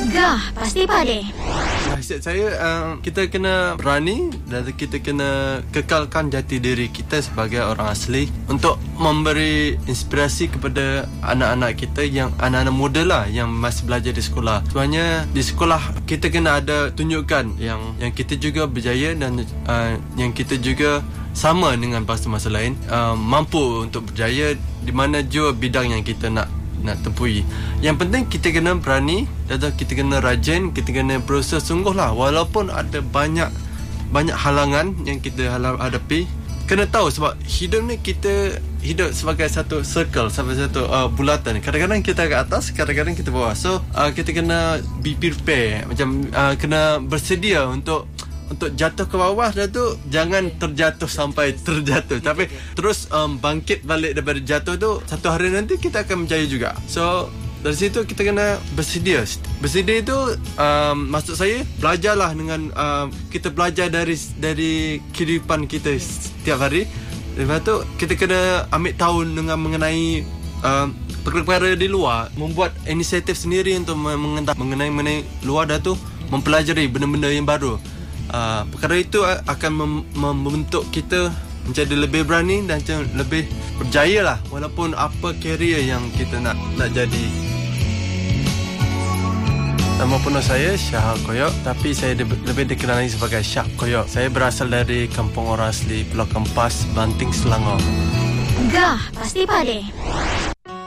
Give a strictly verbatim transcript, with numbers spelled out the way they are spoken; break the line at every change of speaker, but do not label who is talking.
Gah, pasti pade.
Nasihat saya, uh, kita kena berani dan kita kena kekalkan jati diri kita sebagai orang asli untuk memberi inspirasi kepada anak-anak kita yang anak-anak muda lah yang masih belajar di sekolah. Sebenarnya di sekolah kita kena ada tunjukkan yang yang kita juga berjaya dan uh, yang kita juga sama dengan bangsa-bangsa lain uh, mampu untuk berjaya di mana jua bidang yang kita nak nak tempui. Yang penting kita kena berani dan kita kena rajin, kita kena berusaha sungguhlah walaupun ada banyak banyak halangan yang kita hadapi. Kena tahu sebab hidup ni kita hidup sebagai satu circle, sebagai satu uh, bulatan. Kadang-kadang kita ke atas, kadang-kadang kita bawah. So uh, kita kena be prepare, macam uh, kena bersedia untuk untuk jatuh ke bawah dah tu, jangan terjatuh sampai terjatuh, tapi terus um, bangkit balik daripada jatuh tu. Satu hari nanti kita akan berjaya juga. So dari situ kita kena bersedia. Bersedia itu um, maksud saya belajarlah dengan uh, kita belajar dari dari kehidupan kita setiap hari. Lepas tu kita kena ambil tahu dengan mengenai uh, perkara-perkara di luar, membuat inisiatif sendiri untuk mengenai mengenai, mengenai luar dah tu, mempelajari benda-benda yang baru. Uh, perkara itu akan mem- membentuk kita menjadi lebih berani dan lebih berjaya lah walaupun apa career yang kita nak nak jadi. Nama penuh saya Syah Koyok, tapi saya de- lebih dikenali sebagai Syah Koyok. Saya berasal dari kampung orang asli Pulau Kempas, Banting, Selangor.
Gah, pasti pade.